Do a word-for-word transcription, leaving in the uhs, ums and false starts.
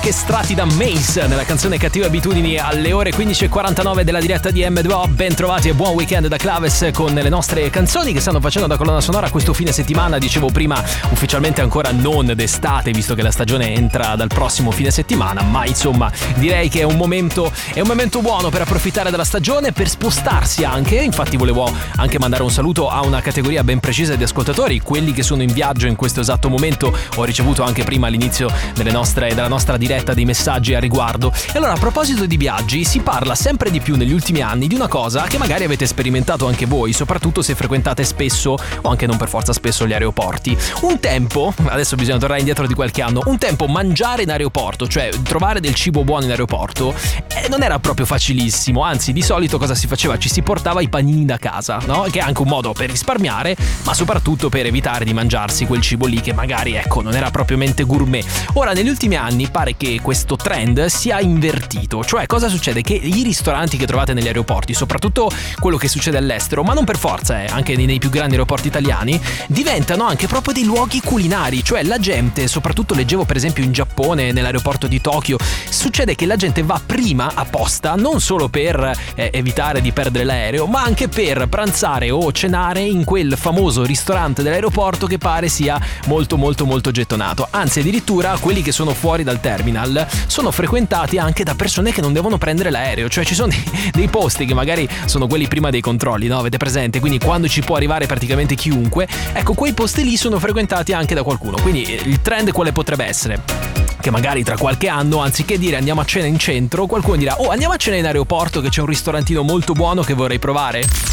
track estratti da Mace nella canzone Cattive Abitudini alle ore quindici e quarantanove della diretta di M due O. Ben trovati e buon weekend da Claves con le nostre canzoni che stanno facendo da colonna sonora questo fine settimana. Dicevo prima, ufficialmente ancora non d'estate, visto che la stagione entra dal prossimo fine settimana, ma insomma direi che è un momento è un momento buono per approfittare della stagione, per spostarsi anche. Infatti volevo anche mandare un saluto a una categoria ben precisa di ascoltatori, quelli che sono in viaggio in questo esatto momento. Ho ricevuto anche prima all'inizio delle nostre, della nostra diretta dei messaggi a riguardo. E allora, a proposito di viaggi, si parla sempre di più negli ultimi anni di una cosa che magari avete sperimentato anche voi, soprattutto se frequentate spesso o anche non per forza spesso gli aeroporti. Un tempo, adesso bisogna tornare indietro di qualche anno, un tempo mangiare in aeroporto, cioè trovare del cibo buono in aeroporto, eh, non era proprio facilissimo. Anzi, di solito cosa si faceva? Ci si portava i panini da casa, no? Che è anche un modo per risparmiare, ma soprattutto per evitare di mangiarsi quel cibo lì che magari, ecco, non era propriamente gourmet. Ora, negli ultimi anni pare che questo trend sia invertito. Cioè, cosa succede? Che i ristoranti che trovate negli aeroporti, soprattutto quello che succede all'estero, ma non per forza, eh, anche nei, nei più grandi aeroporti italiani, diventano anche proprio dei luoghi culinari. Cioè, la gente, soprattutto leggevo per esempio in Giappone, nell'aeroporto di Tokyo, succede che la gente va prima apposta, non solo per eh, evitare di perdere l'aereo, ma anche per pranzare o cenare in quel famoso ristorante dell'aeroporto che pare sia molto molto molto gettonato. Anzi, addirittura quelli che sono fuori dal terminal sono frequentati anche da persone che non devono prendere l'aereo. Cioè, ci sono dei, dei posti che magari sono quelli prima dei controlli, no? Avete presente? Quindi quando ci può arrivare praticamente chiunque, ecco, quei posti lì sono frequentati anche da qualcuno. Quindi il trend quale potrebbe essere? Che magari tra qualche anno, anziché dire andiamo a cena in centro, qualcuno dirà oh, andiamo a cena in aeroporto che c'è un ristorantino molto buono che vorrei provare.